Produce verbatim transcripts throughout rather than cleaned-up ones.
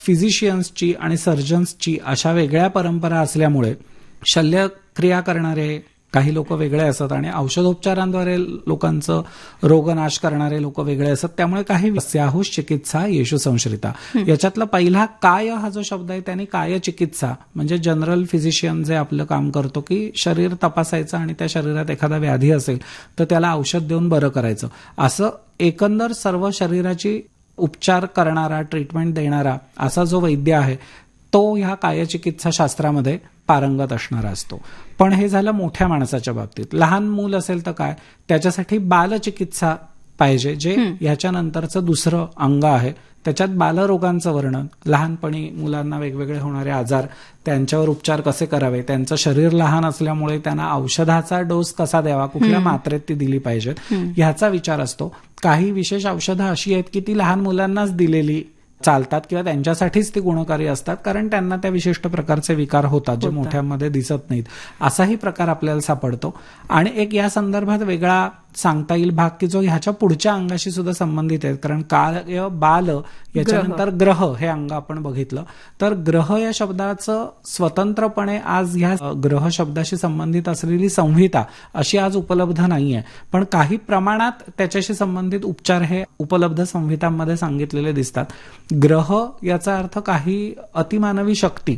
फिजिशियन्सची आणि सर्जन्सची अशा वेगळ्या परंपरा असल्यामुळे शल्यक्रिया करणारे काही लोक वेगळे असतात आणि औषधोपचारांद्वारे लोकांचं रोगनाश करणारे लोक वेगळे असतात. त्यामुळे काही स्याहुष चिकित्सा येशू संश्रिता याच्यातला पहिला काय हा जो शब्द आहे त्याने काय चिकित्सा म्हणजे जनरल फिजिशियन जे आपलं काम करतो की शरीर तपासायचं आणि त्या शरीरात एखादा व्याधी असेल तर त्याला औषध देऊन बरं करायचं, असं एकंदर सर्व शरीराची उपचार करणारा ट्रीटमेंट देणारा असा जो वैद्य आहे तो ह्या कायचिकित्सा शास्त्रामध्ये पारंगत असणारा असतो. पण हे झालं मोठ्या माणसाच्या बाबतीत. लहान मूल असेल तर काय, त्याच्यासाठी बालचिकित्सा पाहिजे, जे याच्यानंतरचं दुसरं अंग आहे. त्याच्यात बालरोगांचं वर्णन, लहानपणी मुलांना वेगवेगळे होणारे आजार, त्यांच्यावर उपचार कसे करावे, त्यांचं शरीर लहान असल्यामुळे त्यांना औषधाचा डोस कसा द्यावा, कुठल्या मात्रेत ती दिली पाहिजेत ह्याचा विचार असतो. काही विशेष औषधं अशी आहेत की ती लहान मुलांनाच दिलेली चालतात किंवा त्यांच्यासाठीच ती गुणकारी असतात, कारण त्यांना त्या विशिष्ट प्रकारचे विकार होतात जे मोठ्यांमध्ये दिसत नाहीत. असाही प्रकार आपल्याला सापडतो. आणि एक या संदर्भात वेगळा सांगता येईल भाग की जो ह्याच्या पुढच्या अंगाशी सुद्धा संबंधित आहे, कारण काय बाल याच्यानंतर ग्रह हे अंग आपण बघितलं तर ग्रह या शब्दाचं स्वतंत्रपणे आज ह्या ग्रह शब्दाशी संबंधित असलेली संहिता अशी आज उपलब्ध नाहीये, पण काही प्रमाणात त्याच्याशी संबंधित उपचार हे उपलब्ध संहितांमध्ये सांगितलेले दिसतात. ग्रह याचा अर्थ काही अतिमानवी शक्ती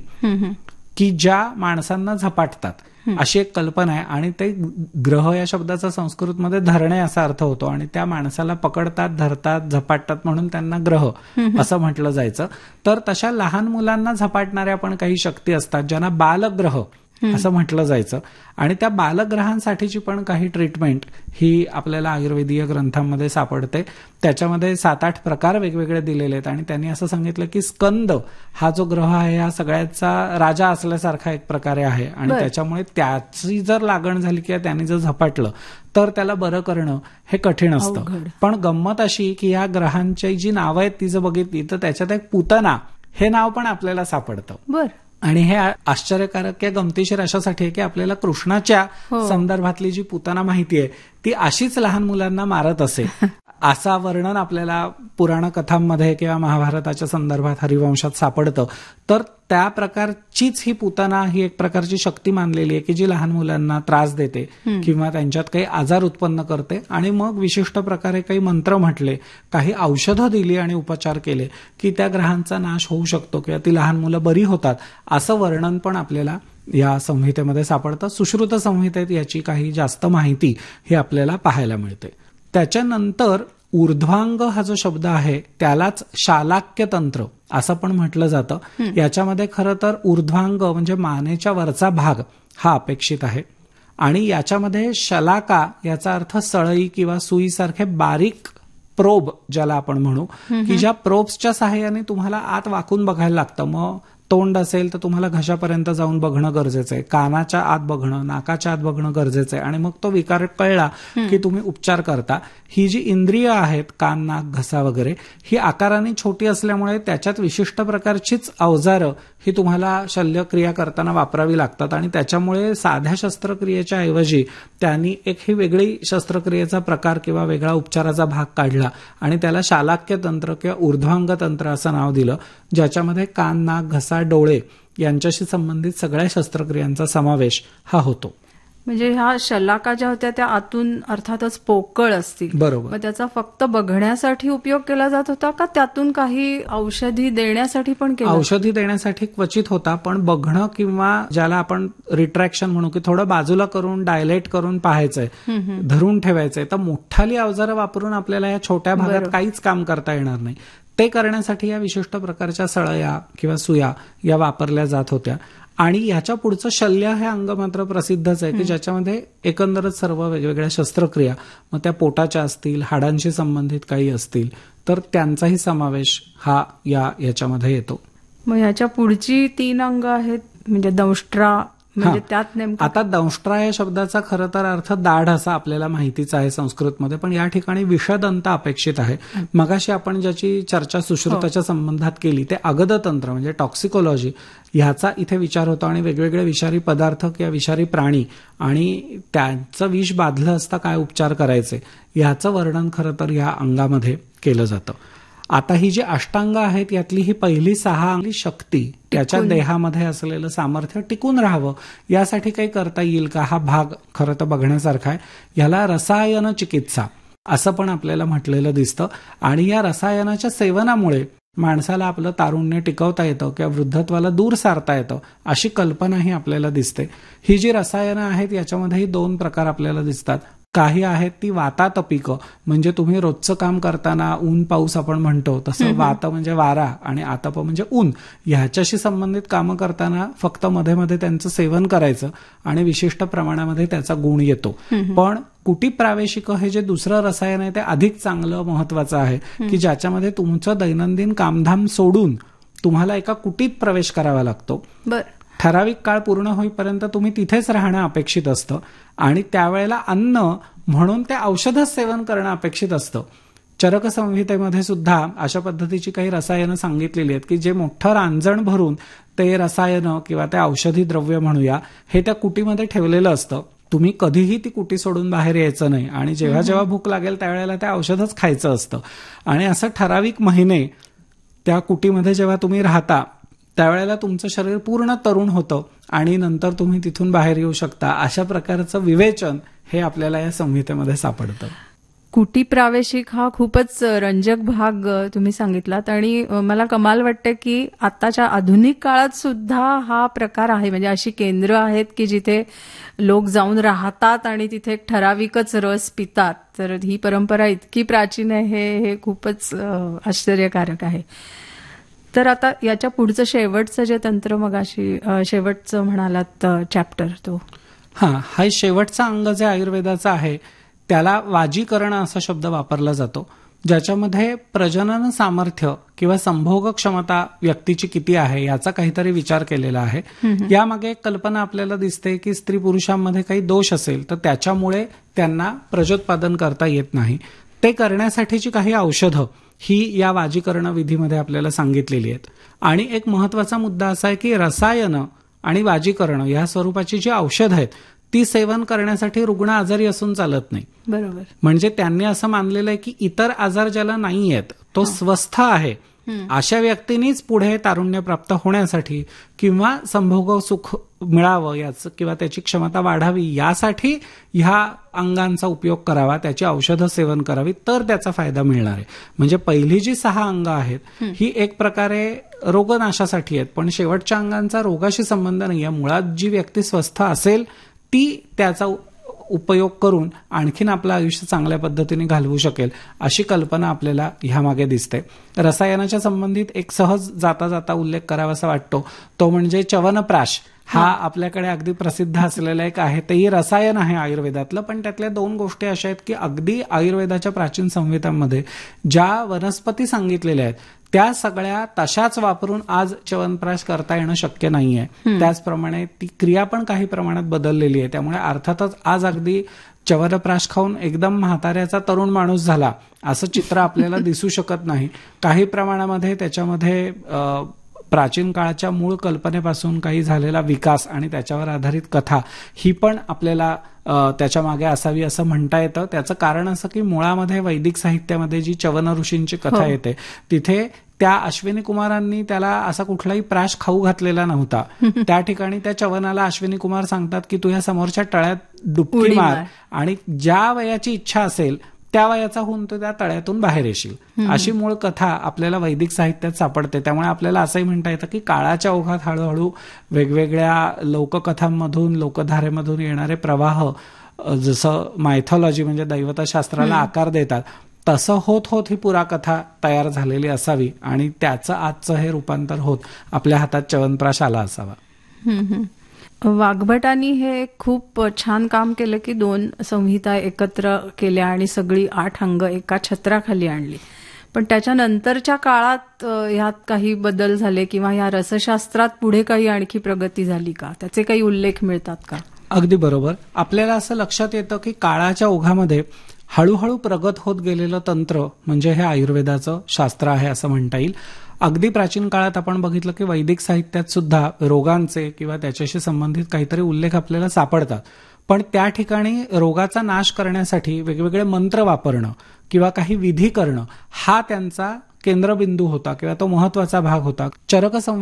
की ज्या माणसांना झपाटतात अशी एक कल्पना आहे. आणि ते ग्रह या शब्दाचा संस्कृतमध्ये धरणे असा अर्थ होतो आणि त्या माणसाला पकडतात, धरतात, झपाटतात म्हणून त्यांना ग्रह असं म्हटलं जायचं. तर तशा लहान मुलांना झपाटणाऱ्या पण काही शक्ती असतात ज्यांना बालग्रह असं म्हटलं जायचं. आणि त्या बालग्रहांसाठीची पण काही ट्रीटमेंट ही आपल्याला आयुर्वेदीय ग्रंथांमध्ये सापडते. त्याच्यामध्ये सात आठ प्रकार वेगवेगळे दिलेले आहेत आणि त्यांनी असं सांगितलं की स्कंद हा जो ग्रह आहे हा सगळ्याचा राजा असल्यासारखा एक प्रकारे आहे आणि त्याच्यामुळे त्याची जर लागण झाली किंवा त्यांनी जर झपाटलं तर त्याला बरं करणं हे कठीण असतं. पण गंमत अशी की या ग्रहांची जी नावं आहेत ती जर बघितली तर त्याच्यात एक पूतना हे नाव पण आपल्याला सापडतं. बरं. आणि हे आश्चर्यकारक किंवा गमतीशीर अशासाठी आहे की आपल्याला कृष्णाच्या संदर्भातली जी पूतना माहिती आहे ती अशीच लहान मुलांना मारत असे असा वर्णन आपल्याला पुराण कथांमध्ये किंवा महाभारताच्या संदर्भात हरिवंशात सापडतं. तर त्या प्रकारचीच ही पूतना ही एक प्रकारची शक्ती मानलेली आहे की जी लहान मुलांना त्रास देते किंवा त्यांच्यात काही आजार उत्पन्न करते. आणि मग विशिष्ट प्रकारे काही मंत्र म्हटले, काही औषधं दिली आणि उपचार केले की त्या ग्रहांचा नाश होऊ शकतो किंवा ती लहान मुलं बरी होतात असं वर्णन पण आपल्याला या संहितेमध्ये सापडतं. सुश्रुत संहितेत याची काही जास्त माहिती ही आपल्याला पाहायला मिळते. त्याच्यानंतर ऊर्ध्वांग हा जो शब्द आहे त्यालाच शालाक्य तंत्र असं पण म्हटलं जातं. याच्यामध्ये खरं तर ऊर्ध्वांग म्हणजे मानेच्या वरचा भाग हा अपेक्षित आहे. आणि याच्यामध्ये शलाका याचा अर्थ सळई किंवा सुईसारखे बारीक प्रोब ज्याला आपण म्हणू की ज्या प्रोब्सच्या सहाय्याने तुम्हाला आत वाकून बघायला लागतं. मग तोंड असेल तर तुम्हाला घशापर्यंत जाऊन बघणं गरजेचं आहे, कानाच्या आत बघणं, नाकाच्या आत बघणं गरजेचं आहे आणि मग तो विकार कळला की तुम्ही उपचार करता. ही जी इंद्रिय आहेत कान, नाक, घसा वगैरे ही आकाराने छोटी असल्यामुळे त्याच्यात विशिष्ट प्रकारचीच अवजारं ही तुम्हाला शल्यक्रिया करताना वापरावी लागतात आणि त्याच्यामुळे साध्या शस्त्रक्रियेच्या ऐवजी त्यांनी एक ही वेगळी शस्त्रक्रियेचा प्रकार किंवा वेगळा उपचाराचा भाग काढला आणि त्याला शालाक्य तंत्र किंवा ऊर्ध्वांग तंत्र असं नाव दिलं, ज्याच्यामध्ये कान, नाक, घसा, डोळे यांच्याशी संबंधित सगळ्या शस्त्रक्रियांचा समावेश हा होतो. म्हणजे ह्या शलाका ज्या होत्या त्या आतून अर्थातच पोकळ असतील. बरोबर. मग त्याचा फक्त बघण्यासाठी उपयोग केला जात होता का त्यातून काही औषधी देण्यासाठी पण केला? औषधी देण्यासाठी क्वचित होता, पण बघणं किंवा ज्याला आपण रिट्रॅक्शन म्हणू की थोडं बाजूला करून डायलेट करून पाहायचंय, धरून ठेवायचंय, तर मोठाली अवजारं वापरून आपल्याला या छोट्या भागात काहीच काम करता येणार नाही. ते करण्यासाठी या विशिष्ट प्रकारच्या सळया किंवा सुया या वापरल्या जात होत्या. आणि ह्याच्या पुढचं शल्य हे अंग मात्र प्रसिद्धच आहे की ज्याच्यामध्ये एकंदरच सर्व वेगवेगळ्या शस्त्रक्रिया, मग त्या पोटाच्या असतील, हाडांशी संबंधित काही असतील तर त्यांचाही समावेश हा या याच्यामध्ये येतो. मग ह्याच्या पुढची तीन अंग आहेत म्हणजे दंष्ट्रा, म्हणजे त्यात नेमकं आता दंष्ट्रा या शब्दाचा खरं तर अर्थ दाढ असा आपल्याला माहितीच आहे संस्कृतमध्ये, पण या ठिकाणी विषदंत अपेक्षित आहे. मगाशी आपण ज्याची चर्चा सुश्रुताच्या संबंधात केली ते अगदतंत्र म्हणजे टॉक्सिकोलॉजी ह्याचा इथे विचार होतो आणि वेगवेगळे विषारी पदार्थ किंवा विषारी प्राणी आणि त्यांचं विष बाधलं असता काय उपचार करायचे ह्याचं वर्णन खरं तर या अंगामध्ये केलं जातं. आता ही जी अष्टांग आहेत यातली ही पहिली सहा अंगी शक्ती त्याच्या देहामध्ये असलेलं सामर्थ्य टिकून राहावं यासाठी काही करता येईल का, हा भाग खरं तर बघण्यासारखा आहे. ह्याला रसायन चिकित्सा असं पण आपल्याला म्हटलेलं दिसतं. आणि या रसायनाच्या सेवनामुळे माणसाला आपलं तारुण्य टिकवता येतं किंवा वृद्धत्वाला दूर सारता येतं अशी कल्पनाही आपल्याला दिसते. ही जी रसायनं आहेत याच्यामध्येही दोन प्रकार आपल्याला दिसतात. काही आहेत ती वातातपिकं, म्हणजे तुम्ही रोजचं काम करताना ऊन पाऊस आपण म्हणतो तसं वात म्हणजे वारा आणि आतप म्हणजे ऊन, ह्याच्याशी संबंधित कामं करताना फक्त मध्ये मध्ये त्यांचं सेवन करायचं आणि विशिष्ट प्रमाणामध्ये त्याचा गुण येतो. पण कुटी प्रावेशिक हे जे दुसरं रसायन आहे ते अधिक चांगलं महत्वाचं आहे की ज्याच्यामध्ये तुमचं दैनंदिन कामधाम सोडून तुम्हाला एका कुटीत प्रवेश करावा लागतो. ठराविक काळ पूर्ण होईपर्यंत तुम्ही तिथेच राहणं अपेक्षित असतं आणि त्यावेळेला अन्न म्हणून ते औषधच सेवन करणं अपेक्षित असतं. चरक संहितेमध्ये सुद्धा अशा पद्धतीची काही रसायनं सांगितलेली आहेत की जे मोठं रांजण भरून ते रसायनं किंवा ते औषधी द्रव्य म्हणूया हे त्या कुटीमध्ये ठेवलेलं असतं. तुम्ही कधीही ती कुटी सोडून बाहेर यायचं नाही आणि जेव्हा जेव्हा भूक लागेल त्यावेळेला ते औषधच खायचं असतं. आणि असं ठराविक महिने त्या कुटीमध्ये जेव्हा तुम्ही राहता त्यावेळेला तुमचं शरीर पूर्ण तरुण होतं आणि नंतर तुम्ही तिथून बाहेर येऊ शकता. अशा प्रकारचं विवेचन हे आपल्याला या संहितेमध्ये सापडतं. कुटी प्रावेशिक हा खूपच रंजक भाग तुम्ही सांगितलात आणि मला कमाल वाटते की आताच्या आधुनिक काळात सुद्धा हा प्रकार आहे. म्हणजे अशी केंद्र आहेत की जिथे लोक जाऊन राहतात आणि तिथे एक ठराविकच रस पितात. तर ही परंपरा इतकी प्राचीन आहे हे हे खूपच आश्चर्यकारक आहे. तर आता याच्या पुढचं शेवटचं जे तंत्र मगाशी शेवटचं म्हणालात चॅप्टर तो हा हा शेवटचा अंग जे आयुर्वेदाचा आहे त्याला वाजीकरण असा शब्द वापरला जातो, ज्याच्यामध्ये प्रजनन सामर्थ्य किंवा संभोग क्षमता व्यक्तीची किती आहे याचा काहीतरी विचार केलेला आहे. यामागे एक कल्पना आपल्याला दिसते की स्त्री पुरुषांमध्ये काही दोष असेल तर त्याच्यामुळे त्यांना प्रजोत्पादन करता येत नाही. ते करण्यासाठीची काही औषधं ही या वाजीकरण विधीमध्ये आपल्याला सांगितलेली आहेत. आणि एक महत्वाचा मुद्दा असा आहे की रसायन आणि वाजीकरण या स्वरूपाची जी औषधं आहेत ती सेवन करण्यासाठी रुग्ण आजारी असून चालत नाही. बरोबर. म्हणजे त्यांनी असं मानलेलं आहे की इतर आजार ज्याला नाही आहेत तो स्वस्थ आहे अशा व्यक्तींनीच पुढे तारुण्य प्राप्त होण्यासाठी किंवा संभोग सुख मिळावं याचं किंवा त्याची क्षमता वाढावी यासाठी ह्या अंगांचा उपयोग करावा, त्याची औषधं सेवन करावी तर त्याचा फायदा मिळणार आहे. म्हणजे पहिली जी सहा अंग आहेत ही एक प्रकारे रोगनाशासाठी आहेत, पण शेवटच्या अंगांचा रोगाशी संबंध नाही आहे. मुळात जी व्यक्ती स्वस्थ असेल ती त्याचा उपयोग करून आणखीन आपलं आयुष्य चांगल्या पद्धतीने घालवू शकेल अशी कल्पना आपल्याला ह्यामागे दिसते. रसायनाच्या संबंधित एक सहज जाता जाता उल्लेख करावासा वाटतो तो म्हणजे च्यवनप्राश. हा आपल्याकडे अगदी प्रसिद्ध असलेला एक आहे, तेही रसायन आहे आयुर्वेदातलं. पण त्यातल्या दोन गोष्टी अशा आहेत की अगदी आयुर्वेदाच्या प्राचीन संहितांमध्ये ज्या वनस्पती सांगितलेल्या आहेत त्या सगळ्या तशाच वापरून आज च्यवनप्राश करता येणं शक्य नाहीये. त्याचप्रमाणे ती क्रिया पण काही प्रमाणात बदललेली आहे. त्यामुळे अर्थातच आज अगदी च्यवनप्राश खाऊन एकदम म्हाताऱ्याचा तरुण माणूस झाला असं चित्र आपल्याला दिसू शकत नाही. काही प्रमाणामध्ये त्याच्यामध्ये प्राचीन काळाच्या मूळ कल्पनेपासून काही झालेला विकास आणि त्याच्यावर आधारित कथा ही पण आपल्याला त्याच्या मागे असावी असं म्हणता येतं. त्याचं कारण असं की मुळामध्ये वैदिक साहित्यामध्ये जी च्यवन ऋषींची कथा येते तिथे त्या अश्विनी कुमारांनी त्याला असा कुठलाही प्राश खाऊ घातलेला नव्हता. त्या ठिकाणी त्या च्यवनाला अश्विनी कुमार सांगतात की तू या समोरच्या तळ्यात डुबकी मार आणि ज्या वयाची इच्छा असेल त्या वयाचा होऊन तो त्या तळ्यातून बाहेर येशील. अशी मूळ कथा आपल्याला वैदिक साहित्यात सापडते. त्यामुळे आपल्याला असंही म्हणता येतं की काळाच्या ओघात हळूहळू वेगवेगळ्या लोककथांमधून लोकधारेमधून येणारे प्रवाह जसं मायथॉलॉजी म्हणजे दैवतशास्त्राला आकार देतात तसं होत होत ही पुराकथा तयार झालेली असावी आणि त्याचं आजचं हे रूपांतर होत आपल्या हातात च्यवनप्राश आला असावा. वाग्भटांनी हे खूप छान काम केलं की दोन संहिता एकत्र केल्या आणि सगळी आठ अंग एका छत्राखाली आणली. पण त्याच्यानंतरच्या काळात ह्यात काही बदल झाले किंवा या रसशास्त्रात पुढे काही आणखी प्रगती झाली का, त्याचे काही उल्लेख मिळतात का? अगदी बरोबर. आपल्याला असं लक्षात येतं की काळाच्या ओघामध्ये हळूहळू प्रगत होत गेलेलं तंत्र म्हणजे हे आयुर्वेदाचं शास्त्र आहे असं म्हणता येईल. अगदी प्राचीन काळात आपण बघितलं की वैदिक साहित्यात सुद्धा रोगांचे किंवा त्याच्याशी संबंधित काहीतरी उल्लेख आपल्याला सापडतात. पण त्या ठिकाणी रोगाचा नाश करण्यासाठी वेगवेगळे मंत्र वापरणं किंवा काही विधी करणं हा त्यांचा केंद्रबिंदू होता किंवा तो महत्वाचा भाग होता. चरक